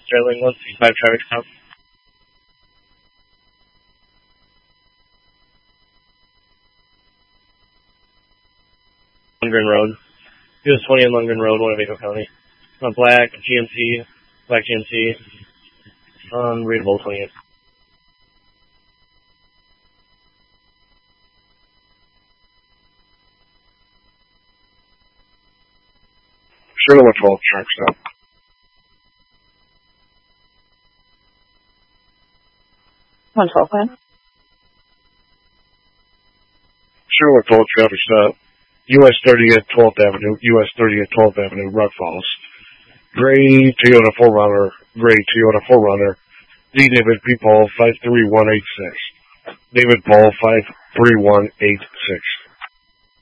Sterling 165 traffic stop. Lundgren Road. US 20 on Lundgren Road, Winnebago County. Black GMC, black GMC, unreadable 28. Sherlock 112, track stop. Sherlock 12, traffic stop. US 30 at 12th Avenue, US 30 at 12th Avenue, Rock Falls. Gray Toyota 4Runner, D. David P. Paul 53186. David Paul 53186.